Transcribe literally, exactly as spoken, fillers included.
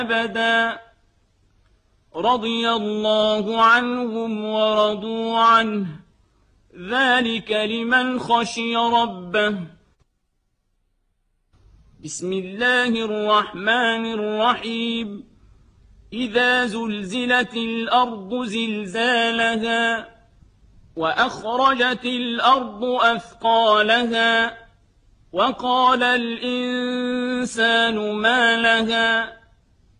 أبدا رضي الله عنهم ورضوا عنه ذلك لمن خشي ربه. بسم الله الرحمن الرحيم إذا زلزلت الأرض زلزالها وأخرجت الأرض أثقالها وقال الإنسان ما لها